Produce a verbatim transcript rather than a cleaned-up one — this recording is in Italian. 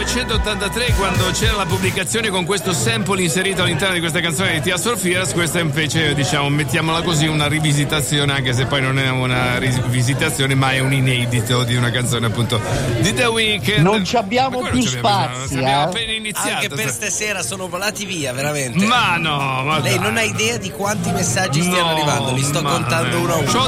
millenovecentottantatré, quando c'era la pubblicazione con questo sample inserito all'interno di questa canzone di Tears for Fears. Questa invece, diciamo, mettiamola così, una rivisitazione, anche se poi non è una rivisitazione ma è un inedito di una canzone appunto di The Weeknd. Non ci abbiamo più spazi, eh? Appena iniziato. Anche per stasera sono volati via, veramente. Ma no, ma lei dai. non ha idea di quanti messaggi stiano no, arrivando, li sto contando uno a uno. C'ho